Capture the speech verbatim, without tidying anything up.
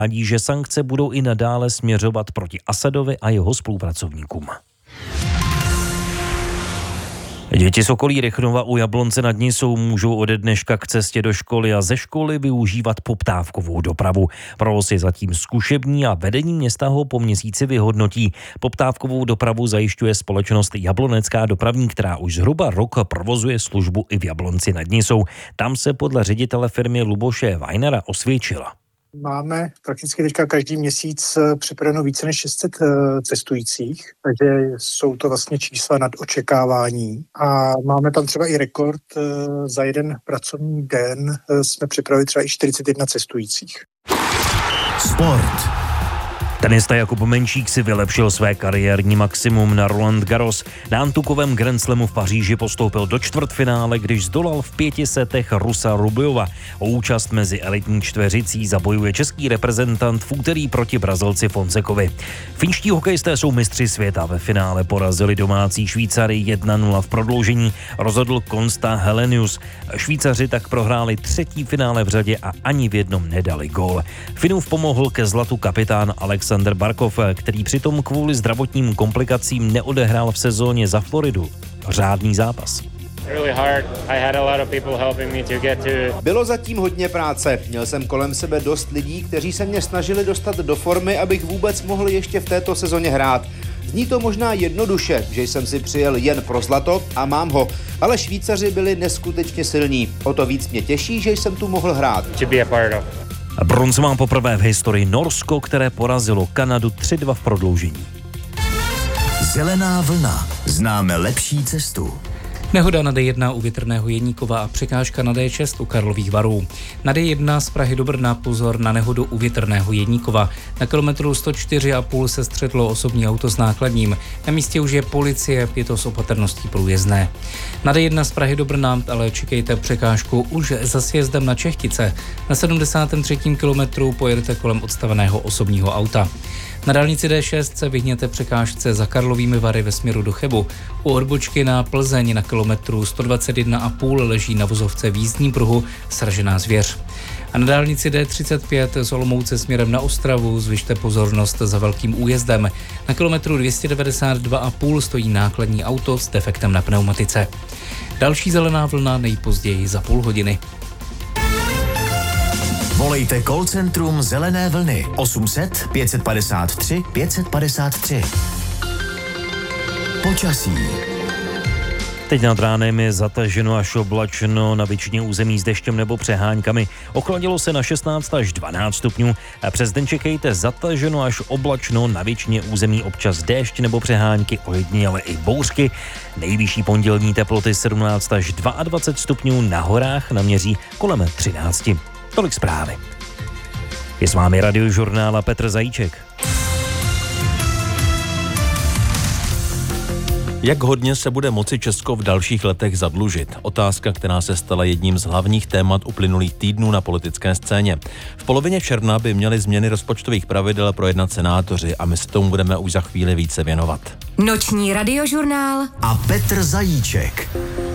uvádí, že sankce budou i nadále směřovat proti Asadovi a jeho spolupracovníkům. Děti z okolí Rychnova u Jablonce nad Nisou můžou ode dneška k cestě do školy a ze školy využívat poptávkovou dopravu. Provoz je zatím zkušební a vedení města ho po měsíci vyhodnotí. Poptávkovou dopravu zajišťuje společnost Jablonecká dopravní, která už zhruba rok provozuje službu i v Jablonci nad Nisou. Tam se podle ředitele firmy Luboše Weinera osvědčila. Máme prakticky teďka každý měsíc připraveno více než šest set cestujících, takže jsou to vlastně čísla nad očekávání. A máme tam třeba i rekord, za jeden pracovní den jsme připravili třeba i čtyřicet jedna cestujících. Sport. Tenista Jakub Menšík si vylepšil své kariérní maximum na Roland Garros. Na antukovém Grand Slamu v Paříži postoupil do čtvrtfinále, když zdolal v pěti setech Rusa Rubljova. O účast mezi elitní čtveřicí zabojuje český reprezentant v úterý proti Brazilci Fonsekovi. Finští hokejisté jsou mistři světa. Ve finále porazili domácí Švýcary jedna nula v prodloužení, rozhodl Konsta Helenius. Švýcaři tak prohráli třetí finále v řadě a ani v jednom nedali gól. Finův pomohl ke zlatu kapitán Alex Alexander Barkov, který přitom kvůli zdravotním komplikacím neodehrál v sezóně za Floridu řádný zápas. Bylo zatím hodně práce. Měl jsem kolem sebe dost lidí, kteří se mě snažili dostat do formy, abych vůbec mohl ještě v této sezóně hrát. Zní to možná jednoduše, že jsem si přijel jen pro zlato a mám ho, ale Švýcaři byli neskutečně silní. O to víc mě těší, že jsem tu mohl hrát. Bronz má poprvé v historii Norsko, které porazilo Kanadu tři dva v prodloužení. Zelená vlna. Známe lepší cestu. Nehoda na D jedna u Větrného Jeníkova a překážka na D šest u Karlových Varů. Na D jedna z Prahy do Brna pozor na nehodu u Větrného Jeníkova. Na kilometru sto čtyři a půl se střetlo osobní auto s nákladním. Na místě už je policie, je to s opatrností průjezdné. Na D jedna z Prahy do Brna ale čekejte překážku už za sjezdem na Čechtice. Na sedmdesátém třetím kilometru pojedete kolem odstaveného osobního auta. Na dálnici D šest se vyhněte překážce za Karlovými Vary ve směru do Chebu. U odbočky na Plzeň na kilometru sto dvacet jedna a půl leží na vozovce v jízdním pruhu sražená zvěř. A na dálnici D třicet pět z Olomouce směrem na Ostravu zvyšte pozornost za velkým újezdem. Na kilometru dvě stě devadesát dva a půl stojí nákladní auto s defektem na pneumatice. Další zelená vlna nejpozději za půl hodiny. Volejte call centrum Zelené vlny osm set pět padesát tři pět padesát tři. Počasí. Teď nad ránem je zataženo až oblačno, na většině území s deštěm nebo přehánkami. Ochladilo se na šestnáct až dvanáct stupňů a přes den čekejte zataženo až oblačno, na většině území občas déšť nebo přehánky, ojediněle i bouřky. Nejvyšší pondělní teploty sedmnáct až dvacet dva stupňů, na horách naměří kolem třináct. Tolik zprávy. Je s vámi Radiožurnál a Petr Zajíček. Jak hodně se bude moci Česko v dalších letech zadlužit? Otázka, která se stala jedním z hlavních témat uplynulých týdnů na politické scéně. V polovině června by měly změny rozpočtových pravidel projednat senátoři a my se tomu budeme už za chvíli více věnovat. Noční Radiožurnál a Petr Zajíček.